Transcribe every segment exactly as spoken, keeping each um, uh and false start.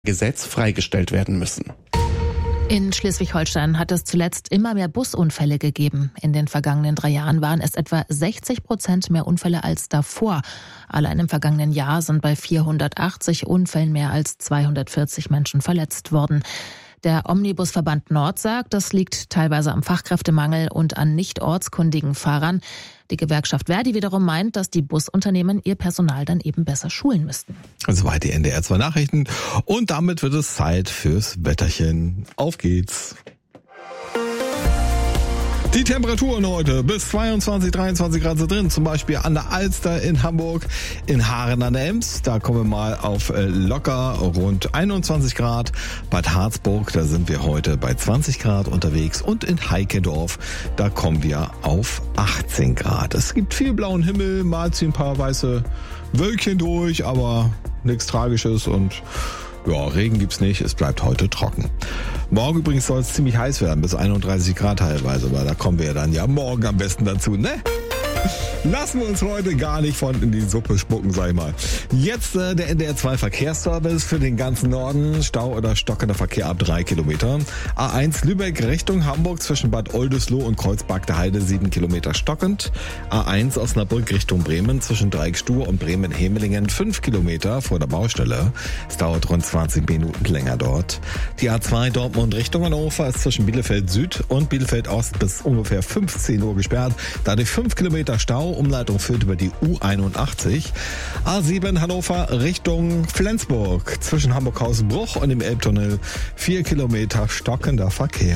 Gesetz freigestellt werden müssen. In Schleswig-Holstein hat es zuletzt immer mehr Busunfälle gegeben. In den vergangenen drei Jahren waren es etwa sechzig Prozent mehr Unfälle als davor. Allein im vergangenen Jahr sind bei vierhundertachtzig Unfällen mehr als zweihundertvierzig Menschen verletzt worden. Der Omnibusverband Nord sagt, das liegt teilweise am Fachkräftemangel und an nicht ortskundigen Fahrern. Die Gewerkschaft Verdi wiederum meint, dass die Busunternehmen ihr Personal dann eben besser schulen müssten. Soweit die N D R zwei Nachrichten. Und damit wird es Zeit fürs Wetterchen. Auf geht's. Die Temperaturen heute bis zweiundzwanzig, dreiundzwanzig Grad sind drin, zum Beispiel an der Alster in Hamburg, in Haaren an der Ems, da kommen wir mal auf locker rund einundzwanzig Grad. Bad Harzburg, da sind wir heute bei zwanzig Grad unterwegs und in Heikedorf, da kommen wir auf achtzehn Grad. Es gibt viel blauen Himmel, mal ziehen ein paar weiße Wölkchen durch, aber nichts Tragisches und ja, Regen gibt's nicht, es bleibt heute trocken. Morgen übrigens soll es ziemlich heiß werden, bis einunddreißig Grad teilweise, aber da kommen wir ja dann ja morgen am besten dazu, ne? Lassen wir uns heute gar nicht von in die Suppe spucken, sag ich mal. Jetzt äh, der N D R zwei Verkehrsservice für den ganzen Norden. Stau oder stockender Verkehr ab drei Kilometer. A eins Lübeck Richtung Hamburg zwischen Bad Oldesloe und Kreuzberg der Heide sieben Kilometer stockend. A eins Osnabrück Richtung Bremen zwischen Dreieckstuhr und Bremen-Hemelingen fünf Kilometer vor der Baustelle. Es dauert rund zwanzig Minuten länger dort. Die A zwei Dortmund Richtung Hannover ist zwischen Bielefeld Süd und Bielefeld Ost bis ungefähr fünfzehn Uhr gesperrt. Dadurch fünf Kilometer Stau. Umleitung führt über die U einundachtzig. A sieben Hannover Richtung Flensburg. Zwischen Hamburg-Hausbruch und dem Elbtunnel vier Kilometer stockender Verkehr.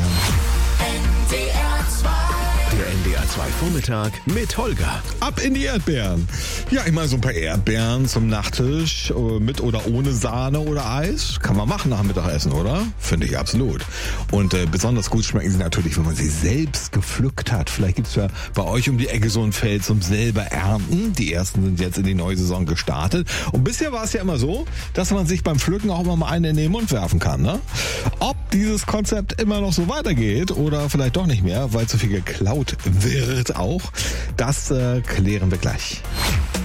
Der N D R zwei Vormittag mit Holger. Ab in die Erdbeeren. Ja, ich meine so ein paar Erdbeeren zum Nachtisch mit oder ohne Sahne oder Eis. Kann man machen nach dem Mittagessen, oder? Finde ich absolut. Und äh, besonders gut schmecken sie natürlich, wenn man sie selbst gepflückt hat. Vielleicht gibt's ja bei euch um die Ecke so ein Feld zum selber ernten. Die ersten sind jetzt in die neue Saison gestartet. Und bisher war es ja immer so, dass man sich beim Pflücken auch immer mal einen in den Mund werfen kann. Ne? Ob dieses Konzept immer noch so weitergeht oder vielleicht doch nicht mehr, weil zu viel geklaut wird auch, das äh, klären wir gleich.